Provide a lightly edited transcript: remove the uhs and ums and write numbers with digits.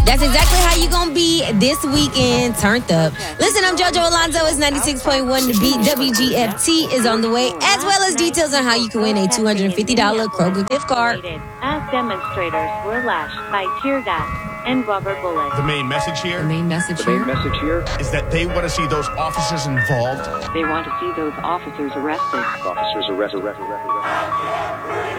That's exactly how you gonna be this weekend, turned up. Listen, I'm JoJo Alonzo. It's 96.1 The Beat. WGFT is on the way, as well as details on how you can win a $250 Kroger gift card. As demonstrators were lashed by tear gas and rubber bullets. The main message here is that they want to see those officers involved. They want to see those officers arrested. Officers arrested.